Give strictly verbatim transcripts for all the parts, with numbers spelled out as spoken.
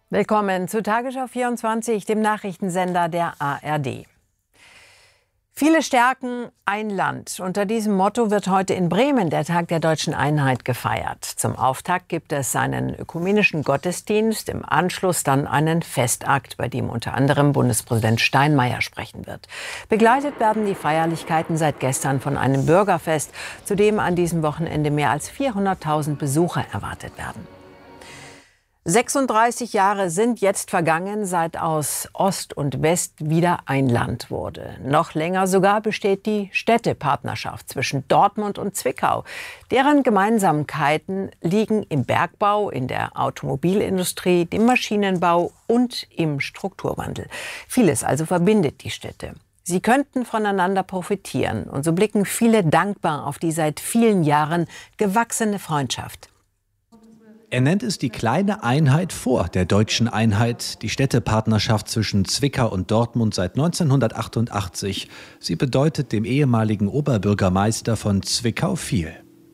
Willkommen zu Tagesschau vierundzwanzig, dem Nachrichtensender der A R D. Viele stärken ein Land. Unter diesem Motto wird heute in Bremen der Tag der Deutschen Einheit gefeiert. Zum Auftakt gibt es einen ökumenischen Gottesdienst, im Anschluss dann einen Festakt, bei dem unter anderem Bundespräsident Steinmeier sprechen wird. Begleitet werden die Feierlichkeiten seit gestern von einem Bürgerfest, zu dem an diesem Wochenende mehr als vierhunderttausend Besucher erwartet werden. sechsunddreißig Jahre sind jetzt vergangen, seit aus Ost und West wieder ein Land wurde. Noch länger sogar besteht die Städtepartnerschaft zwischen Dortmund und Zwickau. Deren Gemeinsamkeiten liegen im Bergbau, in der Automobilindustrie, dem Maschinenbau und im Strukturwandel. Vieles also verbindet die Städte. Sie könnten voneinander profitieren. Und so blicken viele dankbar auf die seit vielen Jahren gewachsene Freundschaft. Er nennt es die kleine Einheit vor der deutschen Einheit, die Städtepartnerschaft zwischen Zwickau und Dortmund seit neunzehnhundertachtundachtzig. Sie bedeutet dem ehemaligen Oberbürgermeister von Zwickau viel.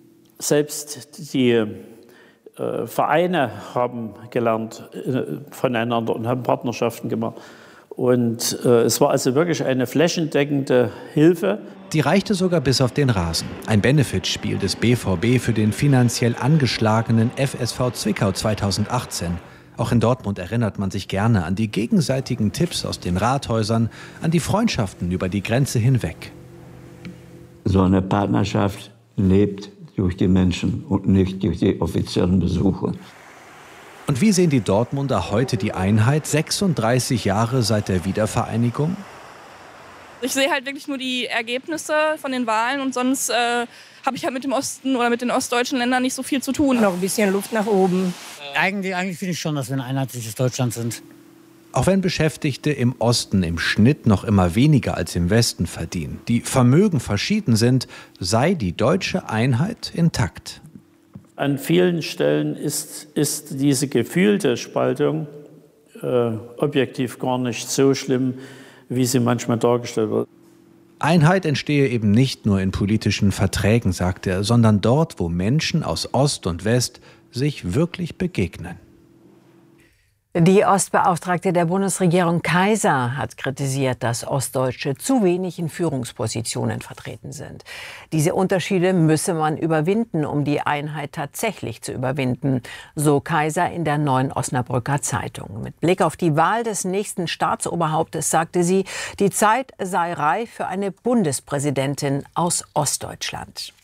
Selbst die äh, Vereine haben gelernt äh, voneinander und haben Partnerschaften gemacht. Und äh, es war also wirklich eine flächendeckende Hilfe. Die reichte sogar bis auf den Rasen. Ein Benefitspiel des B V B für den finanziell angeschlagenen F S V Zwickau zweitausendachtzehn. Auch in Dortmund erinnert man sich gerne an die gegenseitigen Tipps aus den Rathäusern, an die Freundschaften über die Grenze hinweg. So eine Partnerschaft lebt durch die Menschen und nicht durch die offiziellen Besuche. Und wie sehen die Dortmunder heute die Einheit, sechsunddreißig Jahre seit der Wiedervereinigung? Ich sehe halt wirklich nur die Ergebnisse von den Wahlen und sonst äh, habe ich halt mit dem Osten oder mit den ostdeutschen Ländern nicht so viel zu tun. Noch ein bisschen Luft nach oben. Eigentlich, eigentlich finde ich schon, dass wir ein einheitliches Deutschland sind. Auch wenn Beschäftigte im Osten im Schnitt noch immer weniger als im Westen verdienen, die Vermögen verschieden sind, sei die deutsche Einheit intakt. An vielen Stellen ist, ist diese gefühlte Spaltung äh, objektiv gar nicht so schlimm, wie sie manchmal dargestellt wird. Einheit entstehe eben nicht nur in politischen Verträgen, sagt er, sondern dort, wo Menschen aus Ost und West sich wirklich begegnen. Die Ostbeauftragte der Bundesregierung Kaiser hat kritisiert, dass Ostdeutsche zu wenig in Führungspositionen vertreten sind. Diese Unterschiede müsse man überwinden, um die Einheit tatsächlich zu überwinden, so Kaiser in der Neuen Osnabrücker Zeitung. Mit Blick auf die Wahl des nächsten Staatsoberhauptes sagte sie, die Zeit sei reif für eine Bundespräsidentin aus Ostdeutschland.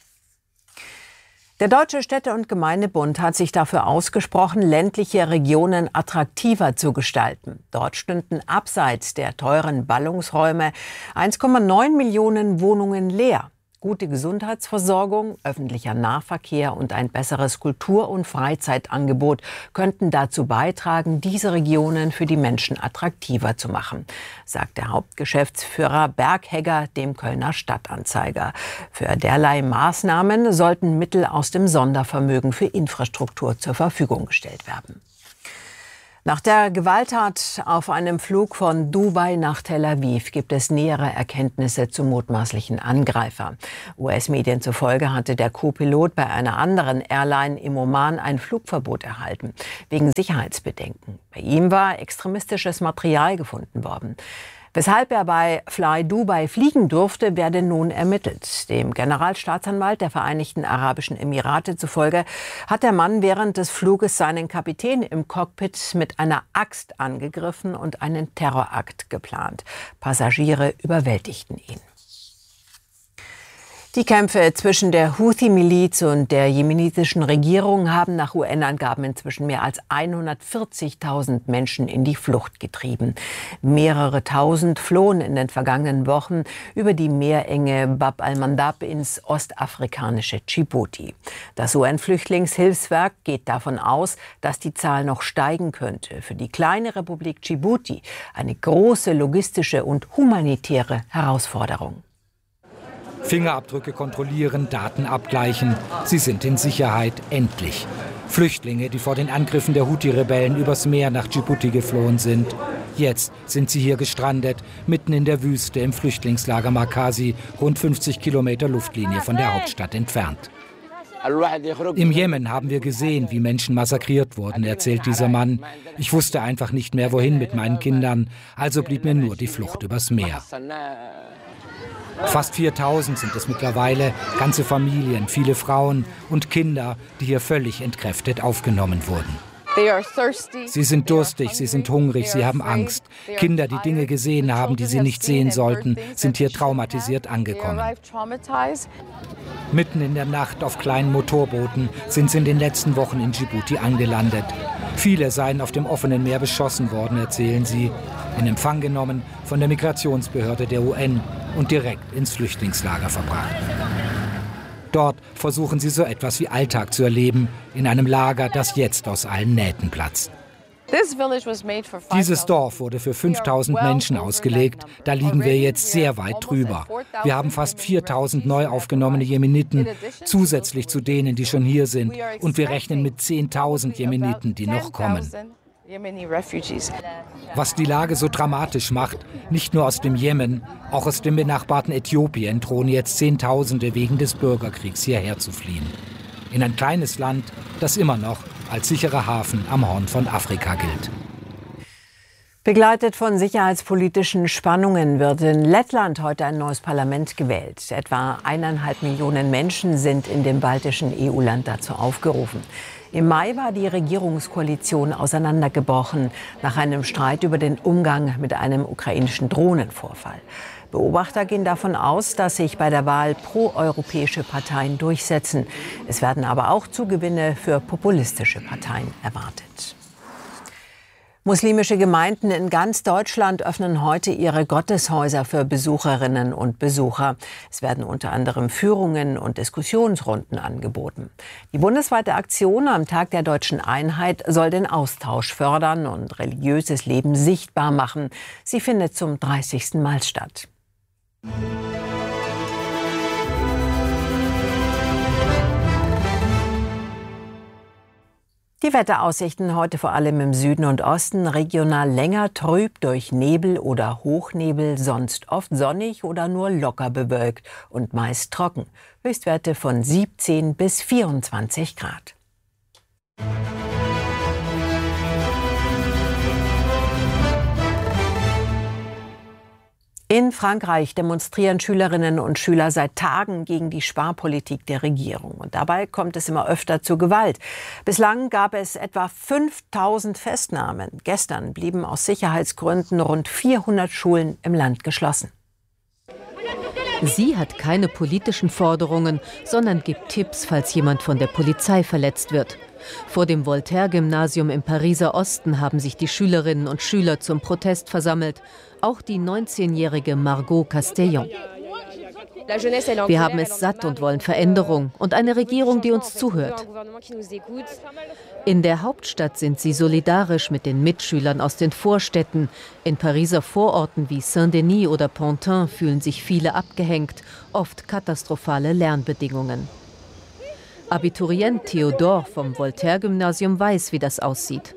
Der Deutsche Städte- und Gemeindebund hat sich dafür ausgesprochen, ländliche Regionen attraktiver zu gestalten. Dort stünden abseits der teuren Ballungsräume eins Komma neun Millionen Wohnungen leer. Gute Gesundheitsversorgung, öffentlicher Nahverkehr und ein besseres Kultur- und Freizeitangebot könnten dazu beitragen, diese Regionen für die Menschen attraktiver zu machen, sagt der Hauptgeschäftsführer Berghegger dem Kölner Stadtanzeiger. Für derlei Maßnahmen sollten Mittel aus dem Sondervermögen für Infrastruktur zur Verfügung gestellt werden. Nach der Gewalttat auf einem Flug von Dubai nach Tel Aviv gibt es nähere Erkenntnisse zum mutmaßlichen Angreifer. U S-Medien zufolge hatte der Co-Pilot bei einer anderen Airline im Oman ein Flugverbot erhalten, wegen Sicherheitsbedenken. Bei ihm war extremistisches Material gefunden worden. Weshalb er bei Fly Dubai fliegen durfte, werde nun ermittelt. Dem Generalstaatsanwalt der Vereinigten Arabischen Emirate zufolge hat der Mann während des Fluges seinen Kapitän im Cockpit mit einer Axt angegriffen und einen Terrorakt geplant. Passagiere überwältigten ihn. Die Kämpfe zwischen der Houthi-Miliz und der jemenitischen Regierung haben nach U N-Angaben inzwischen mehr als hundertvierzigtausend Menschen in die Flucht getrieben. Mehrere Tausend flohen in den vergangenen Wochen über die Meerenge Bab al-Mandab ins ostafrikanische Djibouti. Das U N-Flüchtlingshilfswerk geht davon aus, dass die Zahl noch steigen könnte. Für die kleine Republik Djibouti eine große logistische und humanitäre Herausforderung. Fingerabdrücke kontrollieren, Daten abgleichen. Sie sind in Sicherheit, endlich. Flüchtlinge, die vor den Angriffen der Houthi-Rebellen übers Meer nach Djibouti geflohen sind. Jetzt sind sie hier gestrandet, mitten in der Wüste im Flüchtlingslager Markazi, rund fünfzig Kilometer Luftlinie von der Hauptstadt entfernt. Im Jemen haben wir gesehen, wie Menschen massakriert wurden, erzählt dieser Mann. Ich wusste einfach nicht mehr, wohin mit meinen Kindern, also blieb mir nur die Flucht übers Meer. Fast viertausend sind es mittlerweile, ganze Familien, viele Frauen und Kinder, die hier völlig entkräftet aufgenommen wurden. Sie sind durstig, sie sind hungrig, sie haben Angst. Kinder, die Dinge gesehen haben, die sie nicht sehen sollten, sind hier traumatisiert angekommen. Mitten in der Nacht auf kleinen Motorbooten sind sie in den letzten Wochen in Djibouti angelandet. Viele seien auf dem offenen Meer beschossen worden, erzählen sie. In Empfang genommen von der Migrationsbehörde der U N und direkt ins Flüchtlingslager verbracht. Dort versuchen sie so etwas wie Alltag zu erleben, in einem Lager, das jetzt aus allen Nähten platzt. Dieses Dorf wurde für fünftausend Menschen ausgelegt. Da liegen wir jetzt sehr weit drüber. Wir haben fast viertausend neu aufgenommene Jemeniten, zusätzlich zu denen, die schon hier sind. Und wir rechnen mit zehntausend Jemeniten, die noch kommen. Was die Lage so dramatisch macht, nicht nur aus dem Jemen, auch aus dem benachbarten Äthiopien drohen jetzt Zehntausende wegen des Bürgerkriegs hierher zu fliehen. In ein kleines Land, das immer noch als sicherer Hafen am Horn von Afrika gilt. Begleitet von sicherheitspolitischen Spannungen wird in Lettland heute ein neues Parlament gewählt. Etwa eineinhalb Millionen Menschen sind in dem baltischen E U-Land dazu aufgerufen. Im Mai war die Regierungskoalition auseinandergebrochen nach einem Streit über den Umgang mit einem ukrainischen Drohnenvorfall. Beobachter gehen davon aus, dass sich bei der Wahl proeuropäische Parteien durchsetzen. Es werden aber auch Zugewinne für populistische Parteien erwartet. Muslimische Gemeinden in ganz Deutschland öffnen heute ihre Gotteshäuser für Besucherinnen und Besucher. Es werden unter anderem Führungen und Diskussionsrunden angeboten. Die bundesweite Aktion am Tag der Deutschen Einheit soll den Austausch fördern und religiöses Leben sichtbar machen. Sie findet zum dreißigsten Mal statt. Die Wetteraussichten heute vor allem im Süden und Osten, regional länger trüb durch Nebel oder Hochnebel, sonst oft sonnig oder nur locker bewölkt und meist trocken. Höchstwerte von siebzehn bis vierundzwanzig Grad. In Frankreich demonstrieren Schülerinnen und Schüler seit Tagen gegen die Sparpolitik der Regierung. Und dabei kommt es immer öfter zu Gewalt. Bislang gab es etwa fünftausend Festnahmen. Gestern blieben aus Sicherheitsgründen rund vierhundert Schulen im Land geschlossen. Sie hat keine politischen Forderungen, sondern gibt Tipps, falls jemand von der Polizei verletzt wird. Vor dem Voltaire-Gymnasium im Pariser Osten haben sich die Schülerinnen und Schüler zum Protest versammelt. Auch die neunzehnjährige Margot Castellon. Wir haben es satt und wollen Veränderung und eine Regierung, die uns zuhört. In der Hauptstadt sind sie solidarisch mit den Mitschülern aus den Vorstädten. In Pariser Vororten wie Saint-Denis oder Pantin fühlen sich viele abgehängt, oft katastrophale Lernbedingungen. Abiturient Theodore vom Voltaire-Gymnasium weiß, wie das aussieht.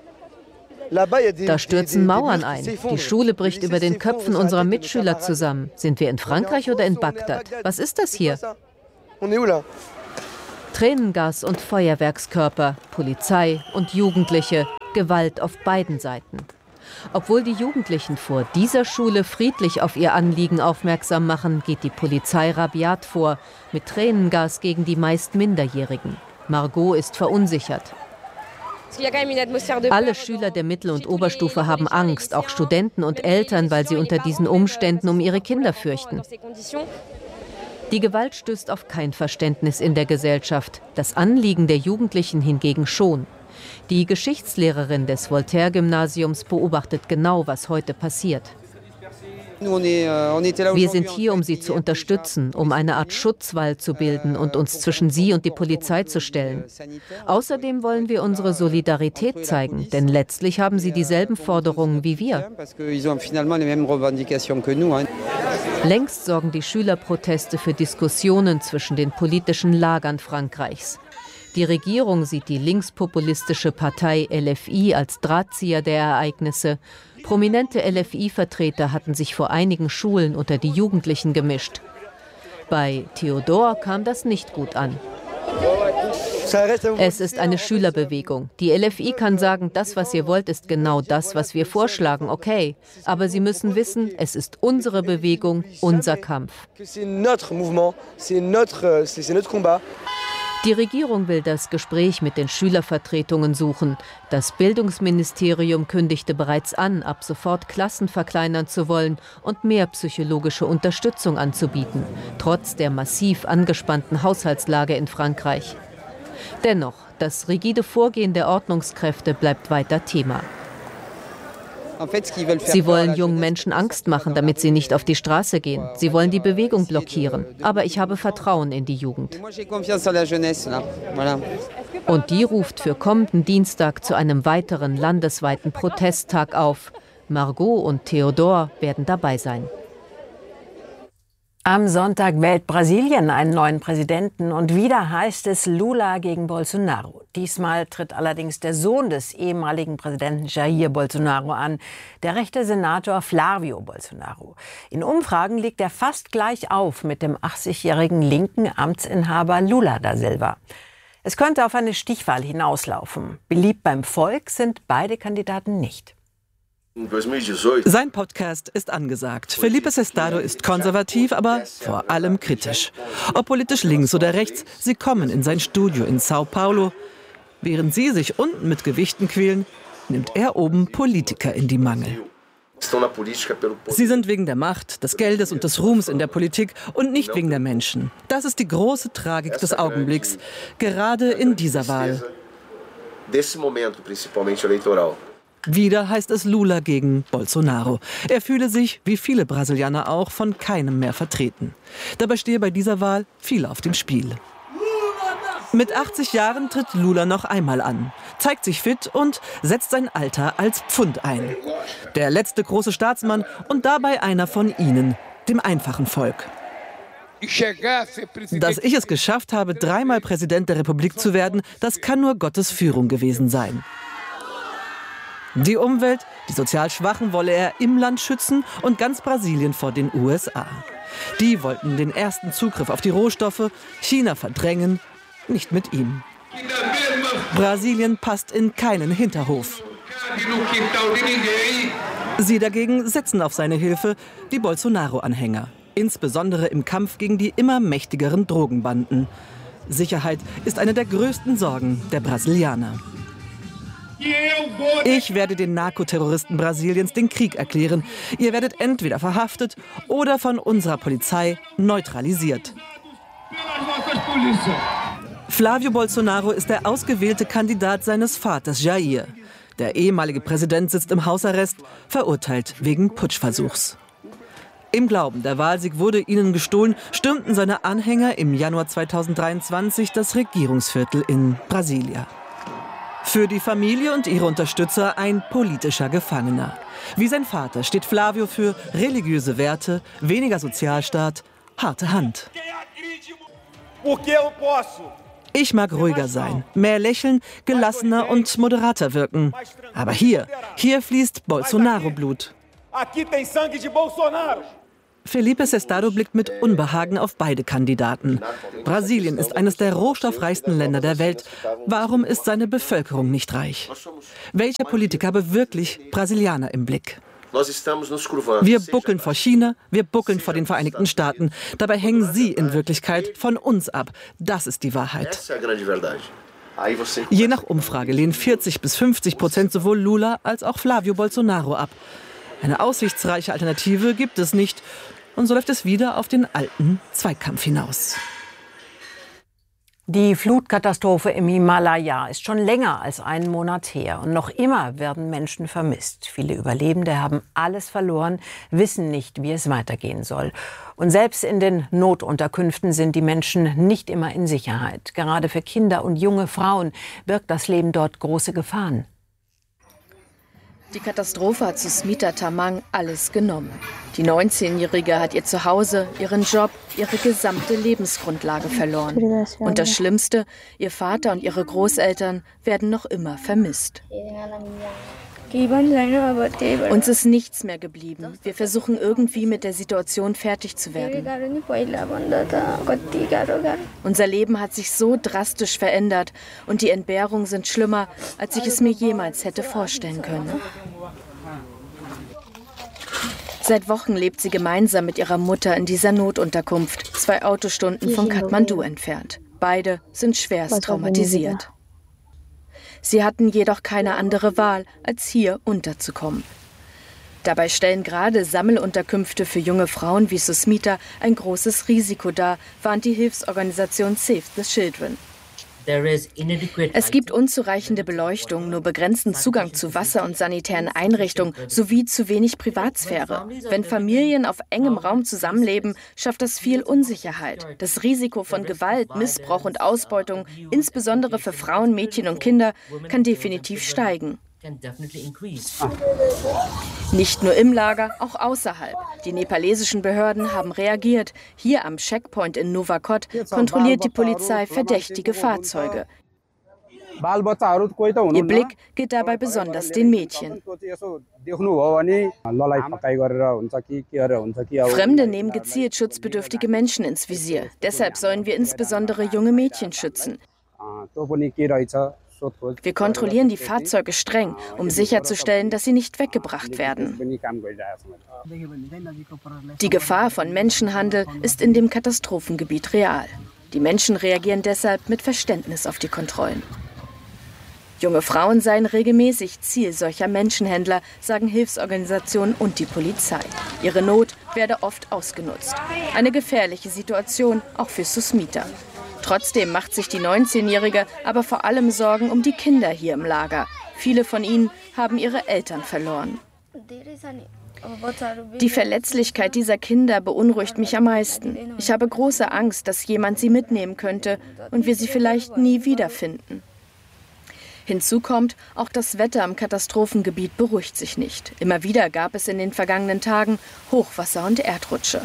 Da stürzen Mauern ein. Die Schule bricht über den Köpfen unserer Mitschüler zusammen. Sind wir in Frankreich oder in Bagdad? Was ist das hier? Tränengas und Feuerwerkskörper, Polizei und Jugendliche, Gewalt auf beiden Seiten. Obwohl die Jugendlichen vor dieser Schule friedlich auf ihr Anliegen aufmerksam machen, geht die Polizei rabiat vor, mit Tränengas gegen die meist Minderjährigen. Margot ist verunsichert. Alle Schüler der Mittel- und Oberstufe haben Angst, auch Studenten und Eltern, weil sie unter diesen Umständen um ihre Kinder fürchten. Die Gewalt stößt auf kein Verständnis in der Gesellschaft, das Anliegen der Jugendlichen hingegen schon. Die Geschichtslehrerin des Voltaire-Gymnasiums beobachtet genau, was heute passiert. Wir sind hier, um sie zu unterstützen, um eine Art Schutzwall zu bilden und uns zwischen sie und die Polizei zu stellen. Außerdem wollen wir unsere Solidarität zeigen, denn letztlich haben sie dieselben Forderungen wie wir. Längst sorgen die Schülerproteste für Diskussionen zwischen den politischen Lagern Frankreichs. Die Regierung sieht die linkspopulistische Partei L F I als Drahtzieher der Ereignisse. Prominente L F I-Vertreter hatten sich vor einigen Schulen unter die Jugendlichen gemischt. Bei Theodore kam das nicht gut an. Es ist eine Schülerbewegung. Die L F I kann sagen, das, was ihr wollt, ist genau das, was wir vorschlagen, okay. Aber sie müssen wissen, es ist unsere Bewegung, unser Kampf. Die Regierung will das Gespräch mit den Schülervertretungen suchen. Das Bildungsministerium kündigte bereits an, ab sofort Klassen verkleinern zu wollen und mehr psychologische Unterstützung anzubieten, trotz der massiv angespannten Haushaltslage in Frankreich. Dennoch, das rigide Vorgehen der Ordnungskräfte bleibt weiter Thema. Sie wollen jungen Menschen Angst machen, damit sie nicht auf die Straße gehen. Sie wollen die Bewegung blockieren. Aber ich habe Vertrauen in die Jugend. Und die ruft für kommenden Dienstag zu einem weiteren landesweiten Protesttag auf. Margot und Theodor werden dabei sein. Am Sonntag wählt Brasilien einen neuen Präsidenten und wieder heißt es Lula gegen Bolsonaro. Diesmal tritt allerdings der Sohn des ehemaligen Präsidenten Jair Bolsonaro an, der rechte Senator Flávio Bolsonaro. In Umfragen liegt er fast gleich auf mit dem achtzigjährigen linken Amtsinhaber Lula da Silva. Es könnte auf eine Stichwahl hinauslaufen. Beliebt beim Volk sind beide Kandidaten nicht. Sein Podcast ist angesagt. Felipe Sestado ist konservativ, aber vor allem kritisch. Ob politisch links oder rechts, sie kommen in sein Studio in Sao Paulo. Während sie sich unten mit Gewichten quälen, nimmt er oben Politiker in die Mangel. Sie sind wegen der Macht, des Geldes und des Ruhms in der Politik und nicht wegen der Menschen. Das ist die große Tragik des Augenblicks, gerade in dieser Wahl. Wieder heißt es Lula gegen Bolsonaro. Er fühle sich, wie viele Brasilianer auch, von keinem mehr vertreten. Dabei stehe bei dieser Wahl viel auf dem Spiel. Mit achtzig Jahren tritt Lula noch einmal an, zeigt sich fit und setzt sein Alter als Pfund ein. Der letzte große Staatsmann und dabei einer von ihnen, dem einfachen Volk. Dass ich es geschafft habe, dreimal Präsident der Republik zu werden, das kann nur Gottes Führung gewesen sein. Die Umwelt, die sozial Schwachen wolle er im Land schützen und ganz Brasilien vor den U S A. Die wollten den ersten Zugriff auf die Rohstoffe, China verdrängen, nicht mit ihm. Brasilien passt in keinen Hinterhof. Sie dagegen setzen auf seine Hilfe, die Bolsonaro-Anhänger. Insbesondere im Kampf gegen die immer mächtigeren Drogenbanden. Sicherheit ist eine der größten Sorgen der Brasilianer. Ich werde den Narkoterroristen Brasiliens den Krieg erklären. Ihr werdet entweder verhaftet oder von unserer Polizei neutralisiert. Flávio Bolsonaro ist der ausgewählte Kandidat seines Vaters Jair. Der ehemalige Präsident sitzt im Hausarrest, verurteilt wegen Putschversuchs. Im Glauben, der Wahlsieg wurde ihnen gestohlen, stürmten seine Anhänger im Januar zweitausenddreiundzwanzig das Regierungsviertel in Brasilia. Für die Familie und ihre Unterstützer ein politischer Gefangener. Wie sein Vater steht Flávio für religiöse Werte, weniger Sozialstaat, harte Hand. Ich mag ruhiger sein, mehr lächeln, gelassener und moderater wirken. Aber hier, hier fließt Bolsonaro-Blut. Felipe Sestado blickt mit Unbehagen auf beide Kandidaten. Brasilien ist eines der rohstoffreichsten Länder der Welt. Warum ist seine Bevölkerung nicht reich? Welcher Politiker habe wirklich Brasilianer im Blick? Wir buckeln vor China, wir buckeln vor den Vereinigten Staaten. Dabei hängen sie in Wirklichkeit von uns ab. Das ist die Wahrheit. Je nach Umfrage lehnen vierzig bis fünfzig Prozent sowohl Lula als auch Flávio Bolsonaro ab. Eine aussichtsreiche Alternative gibt es nicht. Und so läuft es wieder auf den alten Zweikampf hinaus. Die Flutkatastrophe im Himalaya ist schon länger als einen Monat her. Und noch immer werden Menschen vermisst. Viele Überlebende haben alles verloren, wissen nicht, wie es weitergehen soll. Und selbst in den Notunterkünften sind die Menschen nicht immer in Sicherheit. Gerade für Kinder und junge Frauen birgt das Leben dort große Gefahren. Die Katastrophe hat Susmita Tamang alles genommen. Die neunzehnjährige hat ihr Zuhause, ihren Job, ihre gesamte Lebensgrundlage verloren. Und das Schlimmste, ihr Vater und ihre Großeltern werden noch immer vermisst. Uns ist nichts mehr geblieben. Wir versuchen irgendwie mit der Situation fertig zu werden. Unser Leben hat sich so drastisch verändert und die Entbehrungen sind schlimmer, als ich es mir jemals hätte vorstellen können. Seit Wochen lebt sie gemeinsam mit ihrer Mutter in dieser Notunterkunft, zwei Autostunden von Kathmandu entfernt. Beide sind schwerst traumatisiert. Sie hatten jedoch keine andere Wahl, als hier unterzukommen. Dabei stellen gerade Sammelunterkünfte für junge Frauen wie Susmita ein großes Risiko dar, warnt die Hilfsorganisation Save the Children. Es gibt unzureichende Beleuchtung, nur begrenzten Zugang zu Wasser und sanitären Einrichtungen sowie zu wenig Privatsphäre. Wenn Familien auf engem Raum zusammenleben, schafft das viel Unsicherheit. Das Risiko von Gewalt, Missbrauch und Ausbeutung, insbesondere für Frauen, Mädchen und Kinder, kann definitiv steigen. Nicht nur im Lager, auch außerhalb. Die nepalesischen Behörden haben reagiert. Hier am Checkpoint in Nuwakot kontrolliert die Polizei verdächtige Fahrzeuge. Ihr Blick gilt dabei besonders den Mädchen. Fremde nehmen gezielt schutzbedürftige Menschen ins Visier. Deshalb sollen wir insbesondere junge Mädchen schützen. Wir kontrollieren die Fahrzeuge streng, um sicherzustellen, dass sie nicht weggebracht werden. Die Gefahr von Menschenhandel ist in dem Katastrophengebiet real. Die Menschen reagieren deshalb mit Verständnis auf die Kontrollen. Junge Frauen seien regelmäßig Ziel solcher Menschenhändler, sagen Hilfsorganisationen und die Polizei. Ihre Not werde oft ausgenutzt. Eine gefährliche Situation auch für Susmita. Trotzdem macht sich die neunzehnjährige aber vor allem Sorgen um die Kinder hier im Lager. Viele von ihnen haben ihre Eltern verloren. Die Verletzlichkeit dieser Kinder beunruhigt mich am meisten. Ich habe große Angst, dass jemand sie mitnehmen könnte und wir sie vielleicht nie wiederfinden. Hinzu kommt, auch das Wetter im Katastrophengebiet beruhigt sich nicht. Immer wieder gab es in den vergangenen Tagen Hochwasser und Erdrutsche.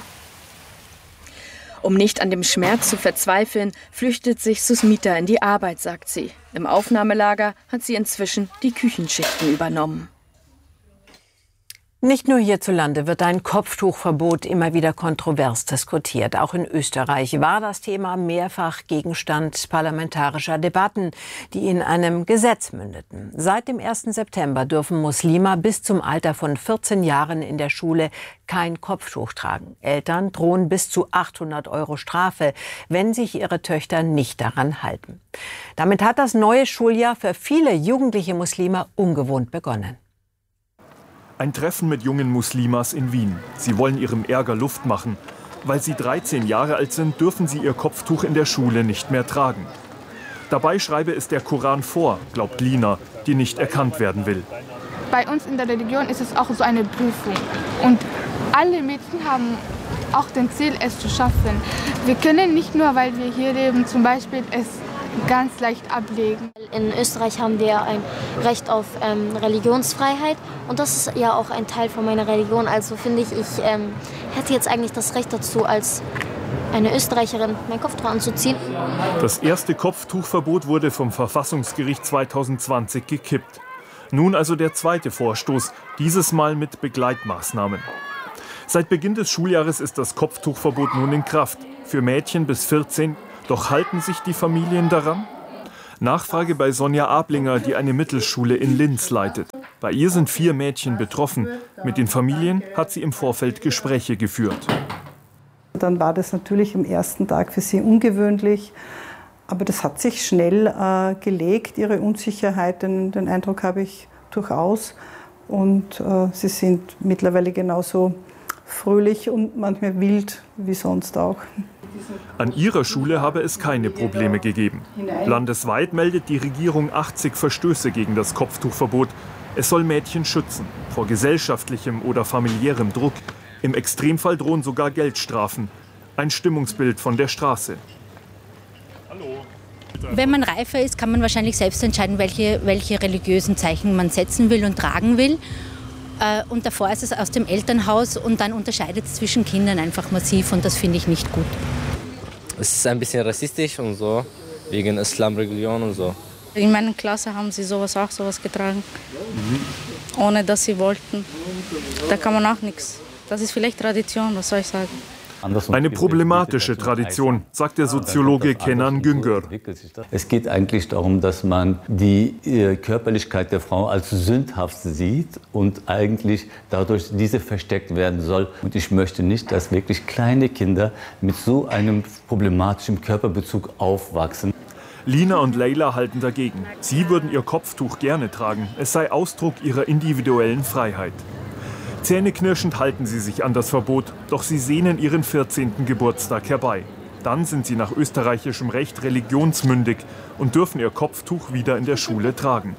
Um nicht an dem Schmerz zu verzweifeln, flüchtet sich Susmita in die Arbeit, sagt sie. Im Aufnahmelager hat sie inzwischen die Küchenschichten übernommen. Nicht nur hierzulande wird ein Kopftuchverbot immer wieder kontrovers diskutiert. Auch in Österreich war das Thema mehrfach Gegenstand parlamentarischer Debatten, die in einem Gesetz mündeten. Seit dem ersten September dürfen Muslime bis zum Alter von vierzehn Jahren in der Schule kein Kopftuch tragen. Eltern drohen bis zu achthundert Euro Strafe, wenn sich ihre Töchter nicht daran halten. Damit hat das neue Schuljahr für viele jugendliche Muslime ungewohnt begonnen. Ein Treffen mit jungen Muslimas in Wien. Sie wollen ihrem Ärger Luft machen. Weil sie dreizehn Jahre alt sind, dürfen sie ihr Kopftuch in der Schule nicht mehr tragen. Dabei schreibe es der Koran vor, glaubt Lina, die nicht erkannt werden will. Bei uns in der Religion ist es auch so eine Prüfung. Und alle Mädchen haben auch das Ziel, es zu schaffen. Wir können nicht nur, weil wir hier leben, zum Beispiel es ganz leicht ablegen. In Österreich haben wir ein Recht auf ähm, Religionsfreiheit und das ist ja auch ein Teil von meiner Religion. Also finde ich, ich ähm, hätte jetzt eigentlich das Recht dazu, als eine Österreicherin mein Kopftuch anzuziehen. Das erste Kopftuchverbot wurde vom Verfassungsgericht zweitausendzwanzig gekippt. Nun also der zweite Vorstoß, dieses Mal mit Begleitmaßnahmen. Seit Beginn des Schuljahres ist das Kopftuchverbot nun in Kraft. Für Mädchen bis vierzehn. Doch halten sich die Familien daran? Nachfrage bei Sonja Ablinger, die eine Mittelschule in Linz leitet. Bei ihr sind vier Mädchen betroffen. Mit den Familien hat sie im Vorfeld Gespräche geführt. Dann war das natürlich am ersten Tag für sie ungewöhnlich. Aber das hat sich schnell äh, gelegt, ihre Unsicherheit, den, den Eindruck habe ich durchaus. Und äh, sie sind mittlerweile genauso fröhlich und manchmal wild wie sonst auch. An ihrer Schule habe es keine Probleme gegeben. Landesweit meldet die Regierung achtzig Verstöße gegen das Kopftuchverbot. Es soll Mädchen schützen vor gesellschaftlichem oder familiärem Druck. Im Extremfall drohen sogar Geldstrafen. Ein Stimmungsbild von der Straße. Wenn man reifer ist, kann man wahrscheinlich selbst entscheiden, welche, welche religiösen Zeichen man setzen will und tragen will. Und davor ist es aus dem Elternhaus und dann unterscheidet es zwischen Kindern einfach massiv und das finde ich nicht gut. Es ist ein bisschen rassistisch und so, wegen Islamreligion und so. In meiner Klasse haben sie sowas auch sowas getragen. Mhm. ohne dass sie wollten. Da kann man auch nichts. Das ist vielleicht Tradition, was soll ich sagen. Eine problematische Tradition, sagt der Soziologe Kenan Güngör. Es geht eigentlich darum, dass man die Körperlichkeit der Frau als sündhaft sieht und eigentlich dadurch diese versteckt werden soll. Und ich möchte nicht, dass wirklich kleine Kinder mit so einem problematischen Körperbezug aufwachsen. Lina und Leila halten dagegen. Sie würden ihr Kopftuch gerne tragen. Es sei Ausdruck ihrer individuellen Freiheit. Zähneknirschend halten sie sich an das Verbot, doch sie sehnen ihren vierzehnten Geburtstag herbei. Dann sind sie nach österreichischem Recht religionsmündig und dürfen ihr Kopftuch wieder in der Schule tragen.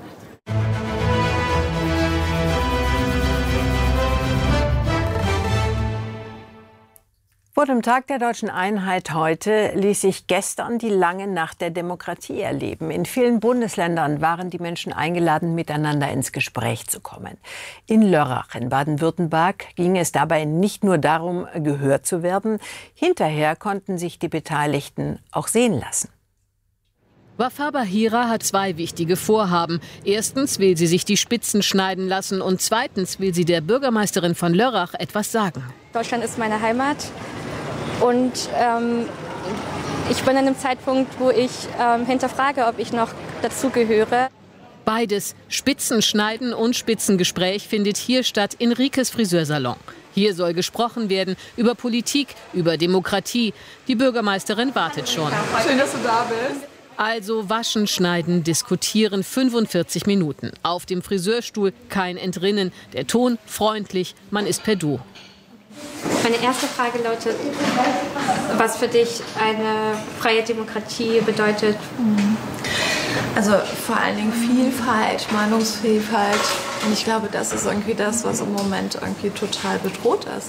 Vor dem Tag der deutschen Einheit heute ließ sich gestern die lange Nacht der Demokratie erleben. In vielen Bundesländern waren die Menschen eingeladen, miteinander ins Gespräch zu kommen. In Lörrach in Baden-Württemberg ging es dabei nicht nur darum, gehört zu werden. Hinterher konnten sich die Beteiligten auch sehen lassen. Wafa Bahira hat zwei wichtige Vorhaben. Erstens will sie sich die Spitzen schneiden lassen und zweitens will sie der Bürgermeisterin von Lörrach etwas sagen. Deutschland ist meine Heimat und ähm, ich bin an einem Zeitpunkt, wo ich ähm, hinterfrage, ob ich noch dazugehöre. Beides, Spitzenschneiden und Spitzengespräch, findet hier statt in Rikes Friseursalon. Hier soll gesprochen werden über Politik, über Demokratie. Die Bürgermeisterin wartet schon. Schön, dass du da bist. Also waschen, schneiden, diskutieren, fünfundvierzig Minuten. Auf dem Friseurstuhl kein Entrinnen. Der Ton freundlich, man ist per Du. Meine erste Frage lautet, was für dich eine freie Demokratie bedeutet? Also vor allen Dingen Vielfalt, Meinungsvielfalt. Und ich glaube, das ist irgendwie das, was im Moment irgendwie total bedroht ist.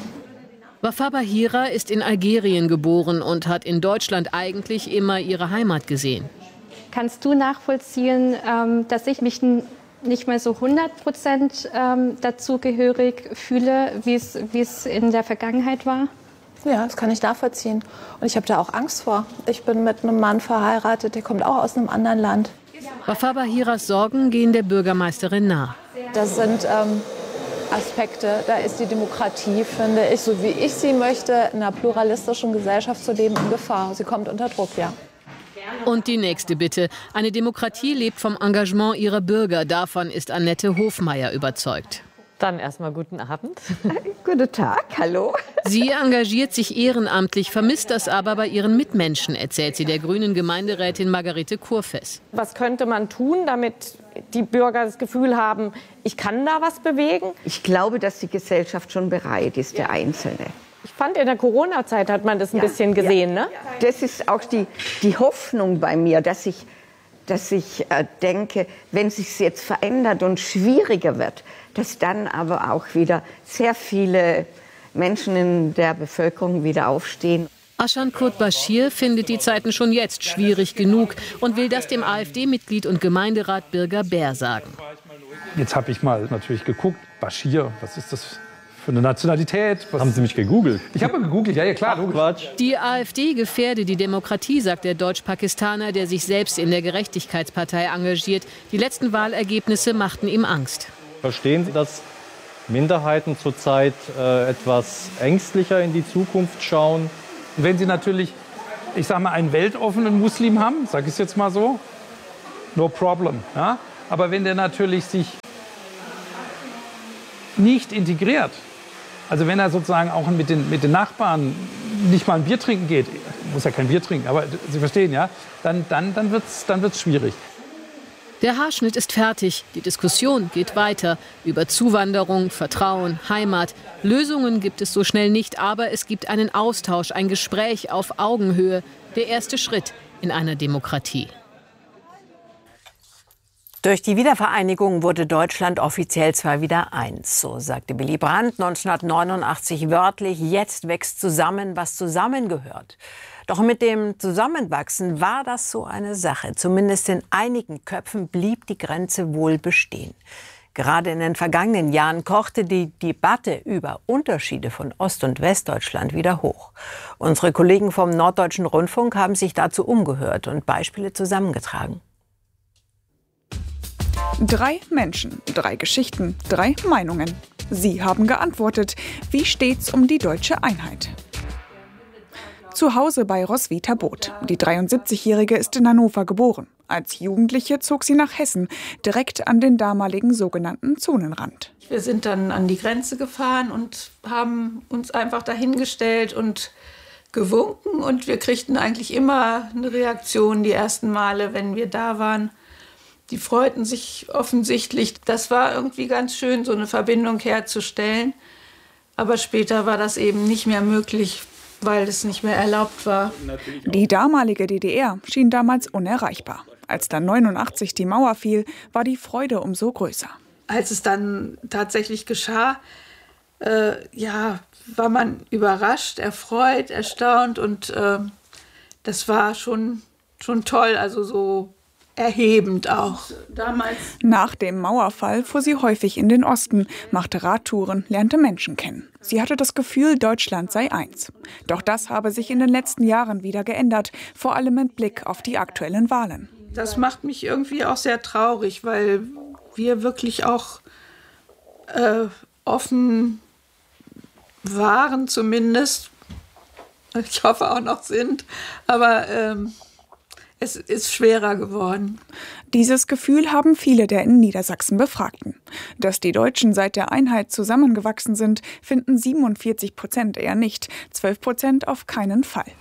Wafa Bahira ist in Algerien geboren und hat in Deutschland eigentlich immer ihre Heimat gesehen. Kannst du nachvollziehen, dass ich mich nicht mehr so hundert Prozent dazugehörig fühle, wie es, wie es in der Vergangenheit war? Ja, das kann ich nachvollziehen. Und ich habe da auch Angst vor. Ich bin mit einem Mann verheiratet, der kommt auch aus einem anderen Land. Wafa Bahiras Sorgen gehen der Bürgermeisterin nah. Das sind ähm, Aspekte, da ist die Demokratie, finde ich, so wie ich sie möchte, in einer pluralistischen Gesellschaft zu leben, in Gefahr. Sie kommt unter Druck, ja. Und die nächste Bitte. Eine Demokratie lebt vom Engagement ihrer Bürger. Davon ist Annette Hofmeier überzeugt. Dann erstmal guten Abend. Guten Tag, hallo. Sie engagiert sich ehrenamtlich, vermisst das aber bei ihren Mitmenschen, erzählt sie der grünen Gemeinderätin Margarete Kurfess. Was könnte man tun, damit die Bürger das Gefühl haben, ich kann da was bewegen? Ich glaube, dass die Gesellschaft schon bereit ist, der Einzelne. Ich fand, in der Corona-Zeit hat man das ein ja, bisschen gesehen, ja. ne? Das ist auch die, die Hoffnung bei mir, dass ich, dass ich äh, denke, wenn es sich jetzt verändert und schwieriger wird, dass dann aber auch wieder sehr viele Menschen in der Bevölkerung wieder aufstehen. Aschan Kurt Bashir findet die Zeiten schon jetzt schwierig genug und will das dem AfD-Mitglied und Gemeinderat Birger Bär sagen. Jetzt habe ich mal natürlich geguckt, Bashir, was ist das für eine Nationalität? Was haben Sie mich gegoogelt? Ich habe gegoogelt, ja, ja klar. Ach, Quatsch. Die AfD gefährde die Demokratie, sagt der Deutsch-Pakistaner, der sich selbst in der Gerechtigkeitspartei engagiert. Die letzten Wahlergebnisse machten ihm Angst. Verstehen Sie, dass Minderheiten zurzeit äh, etwas ängstlicher in die Zukunft schauen? Und wenn Sie natürlich, ich sage mal, einen weltoffenen Muslim haben, sage ich es jetzt mal so, no problem. Ja? Aber wenn der natürlich sich nicht integriert, also wenn er sozusagen auch mit den, mit den Nachbarn nicht mal ein Bier trinken geht, muss ja kein Bier trinken, aber Sie verstehen, ja, dann, dann, dann wird es dann wird's schwierig. Der Haarschnitt ist fertig. Die Diskussion geht weiter. Über Zuwanderung, Vertrauen, Heimat. Lösungen gibt es so schnell nicht, aber es gibt einen Austausch, ein Gespräch auf Augenhöhe. Der erste Schritt in einer Demokratie. Durch die Wiedervereinigung wurde Deutschland offiziell zwar wieder eins, so sagte Willy Brandt neunzehnhundertneunundachtzig wörtlich, jetzt wächst zusammen, was zusammengehört. Doch mit dem Zusammenwachsen war das so eine Sache. Zumindest in einigen Köpfen blieb die Grenze wohl bestehen. Gerade in den vergangenen Jahren kochte die Debatte über Unterschiede von Ost- und Westdeutschland wieder hoch. Unsere Kollegen vom Norddeutschen Rundfunk haben sich dazu umgehört und Beispiele zusammengetragen. Drei Menschen, drei Geschichten, drei Meinungen. Sie haben geantwortet. Wie steht's um die deutsche Einheit? Zu Hause bei Roswitha Both. Die dreiundsiebzigjährige ist in Hannover geboren. Als Jugendliche zog sie nach Hessen, direkt an den damaligen sogenannten Zonenrand. Wir sind dann an die Grenze gefahren und haben uns einfach dahingestellt und gewunken. Und wir kriegten eigentlich immer eine Reaktion die ersten Male, wenn wir da waren. Die freuten sich offensichtlich. Das war irgendwie ganz schön, so eine Verbindung herzustellen. Aber später war das eben nicht mehr möglich, weil es nicht mehr erlaubt war. Die damalige D D R schien damals unerreichbar. Als dann neunundachtzig die Mauer fiel, war die Freude umso größer. Als es dann tatsächlich geschah, äh, ja, war man überrascht, erfreut, erstaunt. Und äh, das war schon, schon toll, also so erhebend auch. Damals. Nach dem Mauerfall fuhr sie häufig in den Osten, machte Radtouren, lernte Menschen kennen. Sie hatte das Gefühl, Deutschland sei eins. Doch das habe sich in den letzten Jahren wieder geändert, vor allem mit Blick auf die aktuellen Wahlen. Das macht mich irgendwie auch sehr traurig, weil wir wirklich auch äh, offen waren zumindest. Ich hoffe auch noch sind, aber ähm, es ist schwerer geworden. Dieses Gefühl haben viele der in Niedersachsen Befragten. Dass die Deutschen seit der Einheit zusammengewachsen sind, finden siebenundvierzig Prozent eher nicht, zwölf Prozent auf keinen Fall.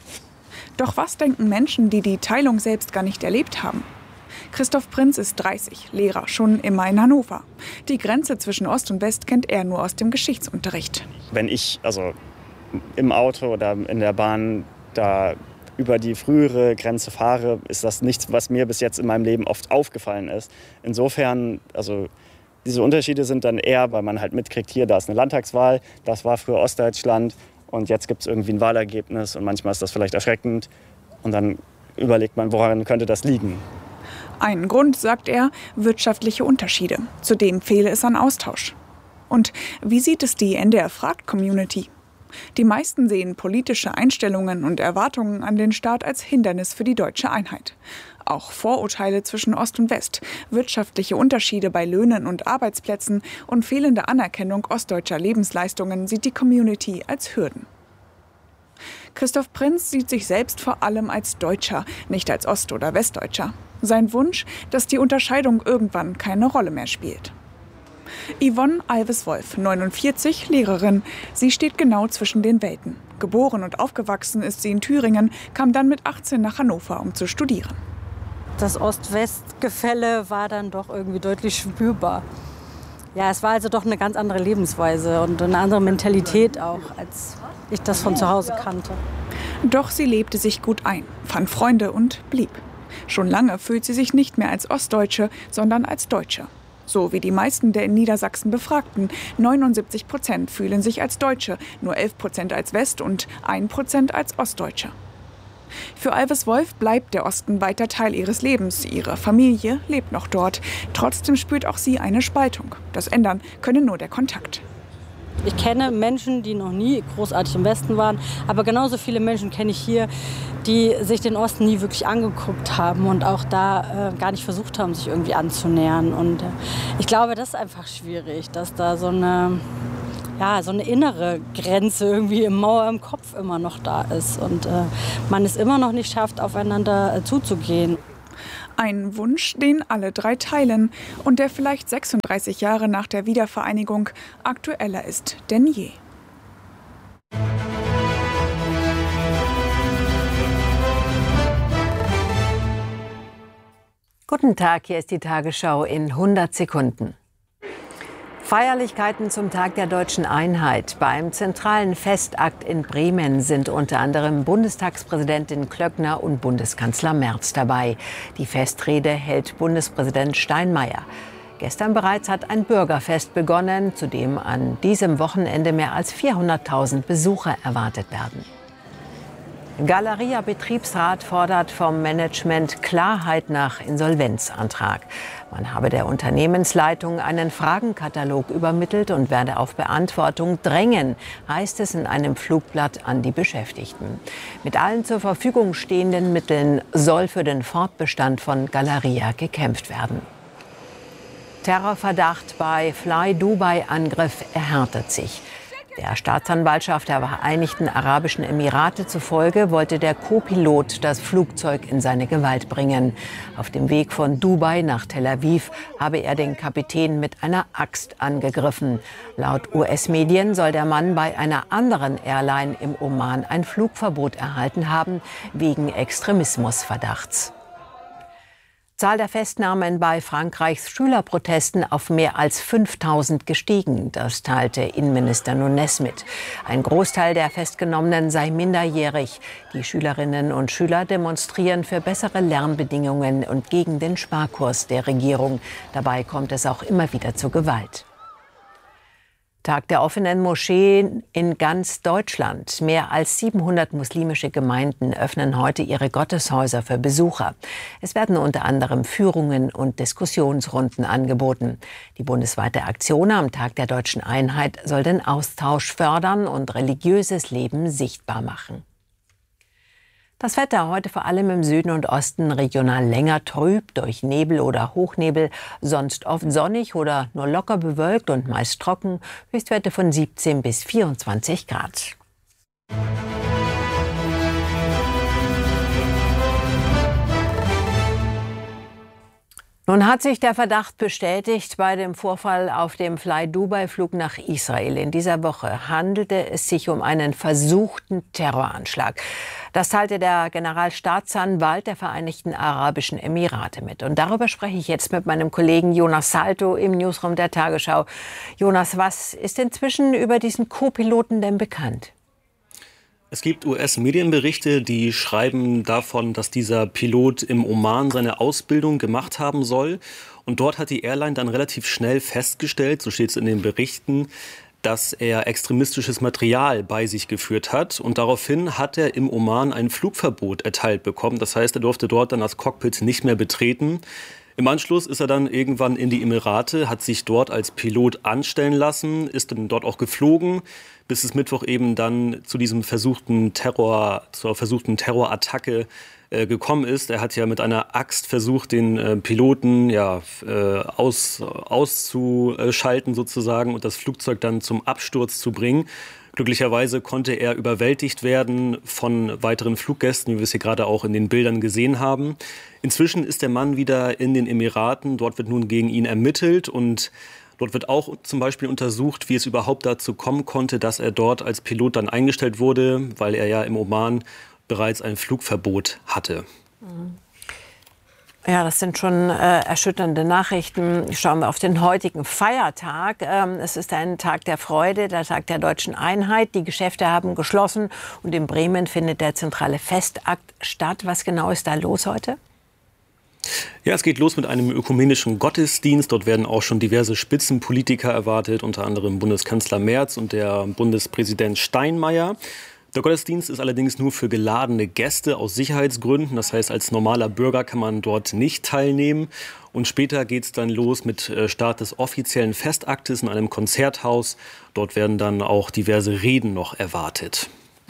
Doch was denken Menschen, die die Teilung selbst gar nicht erlebt haben? Christoph Prinz ist dreißig, Lehrer, schon immer in Hannover. Die Grenze zwischen Ost und West kennt er nur aus dem Geschichtsunterricht. Wenn ich also im Auto oder in der Bahn da über die frühere Grenze fahre, ist das nichts, was mir bis jetzt in meinem Leben oft aufgefallen ist. Insofern, also diese Unterschiede sind dann eher, weil man halt mitkriegt, hier, da ist eine Landtagswahl, das war früher Ostdeutschland und jetzt gibt es irgendwie ein Wahlergebnis und manchmal ist das vielleicht erschreckend und dann überlegt man, woran könnte das liegen. Ein Grund, sagt er, wirtschaftliche Unterschiede. Zudem fehle es an Austausch. Und wie sieht es die N D R-Fragt-Community? Die meisten sehen politische Einstellungen und Erwartungen an den Staat als Hindernis für die deutsche Einheit. Auch Vorurteile zwischen Ost und West, wirtschaftliche Unterschiede bei Löhnen und Arbeitsplätzen und fehlende Anerkennung ostdeutscher Lebensleistungen sieht die Community als Hürden. Christoph Prinz sieht sich selbst vor allem als Deutscher, nicht als Ost- oder Westdeutscher. Sein Wunsch, dass die Unterscheidung irgendwann keine Rolle mehr spielt. Yvonne Alves-Wolf, neunundvierzig, Lehrerin. Sie steht genau zwischen den Welten. Geboren und aufgewachsen ist sie in Thüringen, kam dann mit achtzehn nach Hannover, um zu studieren. Das Ost-West-Gefälle war dann doch irgendwie deutlich spürbar. Ja, es war also doch eine ganz andere Lebensweise und eine andere Mentalität auch, als ich das von zu Hause kannte. Doch sie lebte sich gut ein, fand Freunde und blieb. Schon lange fühlt sie sich nicht mehr als Ostdeutsche, sondern als Deutsche. So wie die meisten der in Niedersachsen Befragten. neunundsiebzig Prozent fühlen sich als Deutsche, nur elf Prozent als West- und ein Prozent als Ostdeutsche. Für Alves-Wolf bleibt der Osten weiter Teil ihres Lebens. Ihre Familie lebt noch dort. Trotzdem spürt auch sie eine Spaltung. Das ändern könne nur der Kontakt. Ich kenne Menschen, die noch nie großartig im Westen waren, aber genauso viele Menschen kenne ich hier, die sich den Osten nie wirklich angeguckt haben und auch da äh, gar nicht versucht haben, sich irgendwie anzunähern. Und äh, ich glaube, das ist einfach schwierig, dass da so eine, ja, so eine innere Grenze irgendwie im Mauer im Kopf immer noch da ist und äh, man es immer noch nicht schafft, aufeinander äh, zuzugehen. Ein Wunsch, den alle drei teilen und der vielleicht sechsunddreißig Jahre nach der Wiedervereinigung aktueller ist denn je. Guten Tag, hier ist die Tagesschau in hundert Sekunden. Feierlichkeiten zum Tag der deutschen Einheit. Beim zentralen Festakt in Bremen sind unter anderem Bundestagspräsidentin Klöckner und Bundeskanzler Merz dabei. Die Festrede hält Bundespräsident Steinmeier. Gestern bereits hat ein Bürgerfest begonnen, zu dem an diesem Wochenende mehr als vierhunderttausend Besucher erwartet werden. Galeria-Betriebsrat fordert vom Management Klarheit nach Insolvenzantrag. Man habe der Unternehmensleitung einen Fragenkatalog übermittelt und werde auf Beantwortung drängen, heißt es in einem Flugblatt an die Beschäftigten. Mit allen zur Verfügung stehenden Mitteln soll für den Fortbestand von Galeria gekämpft werden. Terrorverdacht bei Fly-Dubai-Angriff erhärtet sich. Der Staatsanwaltschaft der Vereinigten Arabischen Emirate zufolge wollte der Co-Pilot das Flugzeug in seine Gewalt bringen. Auf dem Weg von Dubai nach Tel Aviv habe er den Kapitän mit einer Axt angegriffen. Laut U S-Medien soll der Mann bei einer anderen Airline im Oman ein Flugverbot erhalten haben, wegen Extremismusverdachts. Zahl der Festnahmen bei Frankreichs Schülerprotesten auf mehr als fünftausend gestiegen. Das teilte Innenminister Nunez mit. Ein Großteil der Festgenommenen sei minderjährig. Die Schülerinnen und Schüler demonstrieren für bessere Lernbedingungen und gegen den Sparkurs der Regierung. Dabei kommt es auch immer wieder zu Gewalt. Tag der offenen Moscheen in ganz Deutschland. Mehr als siebenhundert muslimische Gemeinden öffnen heute ihre Gotteshäuser für Besucher. Es werden unter anderem Führungen und Diskussionsrunden angeboten. Die bundesweite Aktion am Tag der Deutschen Einheit soll den Austausch fördern und religiöses Leben sichtbar machen. Das Wetter heute vor allem im Süden und Osten regional länger trüb durch Nebel oder Hochnebel, sonst oft sonnig oder nur locker bewölkt und meist trocken. Höchstwerte von siebzehn bis vierundzwanzig Grad. Nun hat sich der Verdacht bestätigt bei dem Vorfall auf dem Fly-Dubai-Flug nach Israel. In dieser Woche handelte es sich um einen versuchten Terroranschlag. Das teilte der Generalstaatsanwalt der Vereinigten Arabischen Emirate mit. Und darüber spreche ich jetzt mit meinem Kollegen Jonas Salto im Newsroom der Tagesschau. Jonas, was ist inzwischen über diesen Co-Piloten denn bekannt? Es gibt U S-Medienberichte, die schreiben davon, dass dieser Pilot im Oman seine Ausbildung gemacht haben soll. Und dort hat die Airline dann relativ schnell festgestellt, so steht es in den Berichten, dass er extremistisches Material bei sich geführt hat. Und daraufhin hat er im Oman ein Flugverbot erteilt bekommen. Das heißt, er durfte dort dann das Cockpit nicht mehr betreten. Im Anschluss ist er dann irgendwann in die Emirate, hat sich dort als Pilot anstellen lassen, ist dann dort auch geflogen, bis es Mittwoch eben dann zu diesem versuchten Terror, zur versuchten Terrorattacke äh, gekommen ist. Er hat ja mit einer Axt versucht, den äh, Piloten ja, äh, aus, auszuschalten sozusagen und das Flugzeug dann zum Absturz zu bringen. Glücklicherweise konnte er überwältigt werden von weiteren Fluggästen, wie wir es hier gerade auch in den Bildern gesehen haben. Inzwischen ist der Mann wieder in den Emiraten. Dort wird nun gegen ihn ermittelt und dort wird auch zum Beispiel untersucht, wie es überhaupt dazu kommen konnte, dass er dort als Pilot dann eingestellt wurde, weil er ja im Oman bereits ein Flugverbot hatte. Mhm. Ja, das sind schon äh, erschütternde Nachrichten. Schauen wir auf den heutigen Feiertag. Ähm, es ist ein Tag der Freude, der Tag der Deutschen Einheit. Die Geschäfte haben geschlossen und in Bremen findet der zentrale Festakt statt. Was genau ist da los heute? Ja, es geht los mit einem ökumenischen Gottesdienst. Dort werden auch schon diverse Spitzenpolitiker erwartet, unter anderem Bundeskanzler Merz und der Bundespräsident Steinmeier. Der Gottesdienst ist allerdings nur für geladene Gäste aus Sicherheitsgründen. Das heißt, als normaler Bürger kann man dort nicht teilnehmen. Und später geht es dann los mit Start des offiziellen Festaktes in einem Konzerthaus. Dort werden dann auch diverse Reden noch erwartet.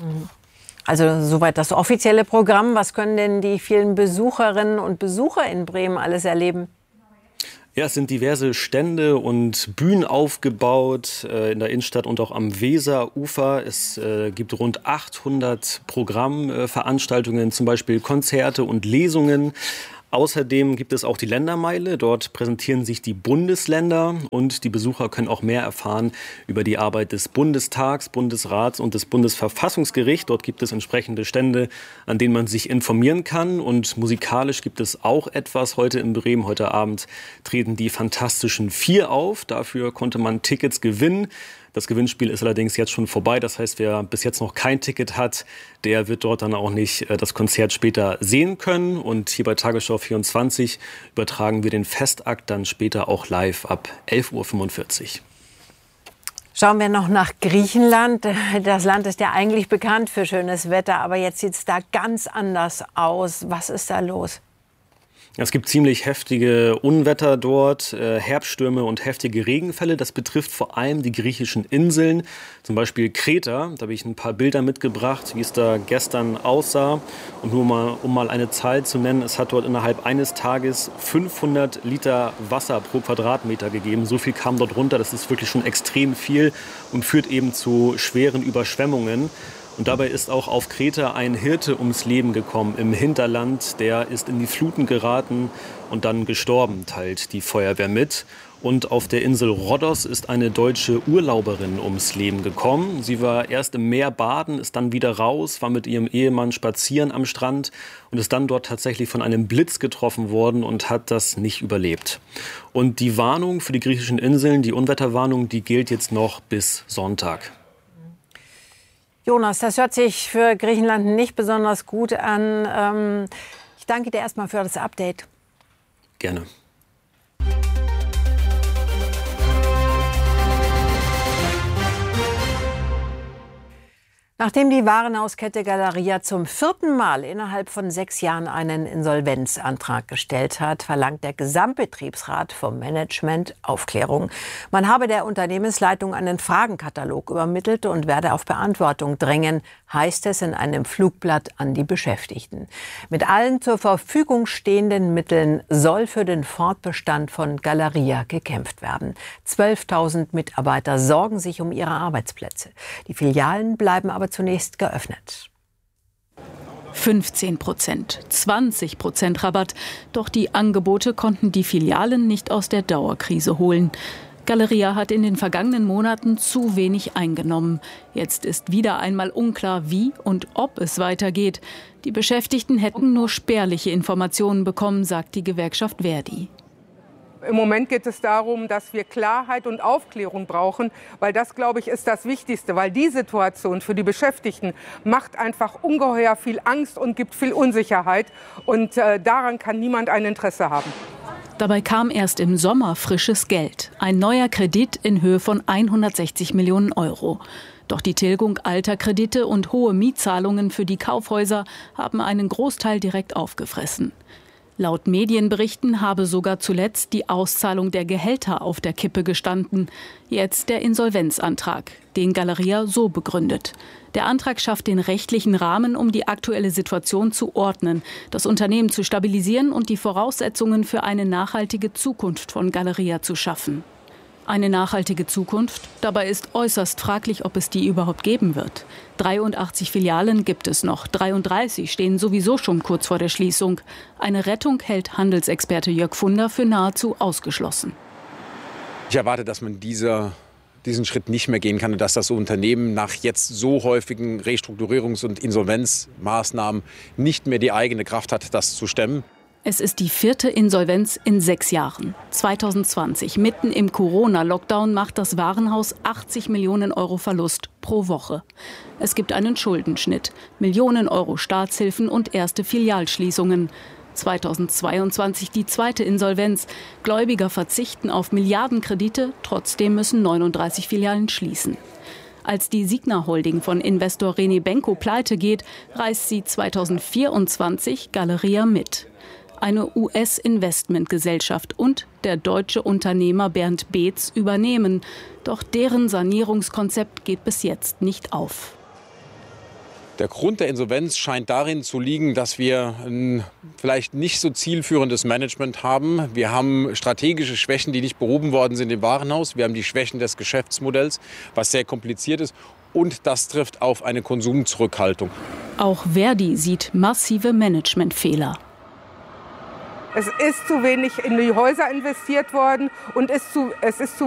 Also soweit das offizielle Programm. Was können denn die vielen Besucherinnen und Besucher in Bremen alles erleben? Ja, es sind diverse Stände und Bühnen aufgebaut äh, in der Innenstadt und auch am Weserufer. Es äh, gibt rund achthundert Programmveranstaltungen, äh, zum Beispiel Konzerte und Lesungen. Außerdem gibt es auch die Ländermeile. Dort präsentieren sich die Bundesländer und die Besucher können auch mehr erfahren über die Arbeit des Bundestags, Bundesrats und des Bundesverfassungsgerichts. Dort gibt es entsprechende Stände, an denen man sich informieren kann. Und musikalisch gibt es auch etwas heute in Bremen. Heute Abend treten die Fantastischen Vier auf. Dafür konnte man Tickets gewinnen. Das Gewinnspiel ist allerdings jetzt schon vorbei. Das heißt, wer bis jetzt noch kein Ticket hat, der wird dort dann auch nicht das Konzert später sehen können. Und hier bei Tagesschau vierundzwanzig übertragen wir den Festakt dann später auch live ab elf Uhr fünfundvierzig. Schauen wir noch nach Griechenland. Das Land ist ja eigentlich bekannt für schönes Wetter, aber jetzt sieht es da ganz anders aus. Was ist da los? Es gibt ziemlich heftige Unwetter dort, äh, Herbststürme und heftige Regenfälle. Das betrifft vor allem die griechischen Inseln, zum Beispiel Kreta. Da habe ich ein paar Bilder mitgebracht, wie es da gestern aussah. Und nur mal, um mal eine Zahl zu nennen, es hat dort innerhalb eines Tages fünfhundert Liter Wasser pro Quadratmeter gegeben. So viel kam dort runter, das ist wirklich schon extrem viel und führt eben zu schweren Überschwemmungen. Und dabei ist auch auf Kreta ein Hirte ums Leben gekommen im Hinterland. Der ist in die Fluten geraten und dann gestorben, teilt die Feuerwehr mit. Und auf der Insel Rhodos ist eine deutsche Urlauberin ums Leben gekommen. Sie war erst im Meer baden, ist dann wieder raus, war mit ihrem Ehemann spazieren am Strand und ist dann dort tatsächlich von einem Blitz getroffen worden und hat das nicht überlebt. Und die Warnung für die griechischen Inseln, die Unwetterwarnung, die gilt jetzt noch bis Sonntag. Jonas, das hört sich für Griechenland nicht besonders gut an. Ähm, ich danke dir erstmal für das Update. Gerne. Nachdem die Warenhauskette Galeria zum vierten Mal innerhalb von sechs Jahren einen Insolvenzantrag gestellt hat, verlangt der Gesamtbetriebsrat vom Management Aufklärung. Man habe der Unternehmensleitung einen Fragenkatalog übermittelt und werde auf Beantwortung drängen, heißt es in einem Flugblatt an die Beschäftigten. Mit allen zur Verfügung stehenden Mitteln soll für den Fortbestand von Galeria gekämpft werden. zwölftausend Mitarbeiter sorgen sich um ihre Arbeitsplätze. Die Filialen bleiben aber zunächst geöffnet. fünfzehn Prozent, zwanzig Prozent Rabatt. Doch die Angebote konnten die Filialen nicht aus der Dauerkrise holen. Galeria hat in den vergangenen Monaten zu wenig eingenommen. Jetzt ist wieder einmal unklar, wie und ob es weitergeht. Die Beschäftigten hätten nur spärliche Informationen bekommen, sagt die Gewerkschaft Verdi. Im Moment geht es darum, dass wir Klarheit und Aufklärung brauchen, weil das, glaube ich, ist das Wichtigste. Weil die Situation für die Beschäftigten macht einfach ungeheuer viel Angst und gibt viel Unsicherheit. Und äh, daran kann niemand ein Interesse haben. Dabei kam erst im Sommer frisches Geld. Ein neuer Kredit in Höhe von hundertsechzig Millionen Euro. Doch die Tilgung alter Kredite und hohe Mietzahlungen für die Kaufhäuser haben einen Großteil direkt aufgefressen. Laut Medienberichten habe sogar zuletzt die Auszahlung der Gehälter auf der Kippe gestanden. Jetzt der Insolvenzantrag, den Galeria so begründet. Der Antrag schafft den rechtlichen Rahmen, um die aktuelle Situation zu ordnen, das Unternehmen zu stabilisieren und die Voraussetzungen für eine nachhaltige Zukunft von Galeria zu schaffen. Eine nachhaltige Zukunft? Dabei ist äußerst fraglich, ob es die überhaupt geben wird. dreiundachtzig Filialen gibt es noch, dreiunddreißig stehen sowieso schon kurz vor der Schließung. Eine Rettung hält Handelsexperte Jörg Funder für nahezu ausgeschlossen. Ich erwarte, dass man dieser, diesen Schritt nicht mehr gehen kann und dass das Unternehmen nach jetzt so häufigen Restrukturierungs- und Insolvenzmaßnahmen nicht mehr die eigene Kraft hat, das zu stemmen. Es ist die vierte Insolvenz in sechs Jahren. zweitausendzwanzig, mitten im Corona-Lockdown, macht das Warenhaus achtzig Millionen Euro Verlust pro Woche. Es gibt einen Schuldenschnitt, Millionen Euro Staatshilfen und erste Filialschließungen. zweitausendzweiundzwanzig die zweite Insolvenz. Gläubiger verzichten auf Milliardenkredite, trotzdem müssen neununddreißig Filialen schließen. Als die Signa Holding von Investor René Benko pleite geht, reißt sie zweitausendvierundzwanzig Galeria mit. Eine U S-Investmentgesellschaft und der deutsche Unternehmer Bernd Beetz übernehmen. Doch deren Sanierungskonzept geht bis jetzt nicht auf. Der Grund der Insolvenz scheint darin zu liegen, dass wir ein vielleicht nicht so zielführendes Management haben. Wir haben strategische Schwächen, die nicht behoben worden sind im Warenhaus. Wir haben die Schwächen des Geschäftsmodells, was sehr kompliziert ist. Und das trifft auf eine Konsumzurückhaltung. Auch Verdi sieht massive Managementfehler. Es ist zu wenig in die Häuser investiert worden und es, zu, es ist zu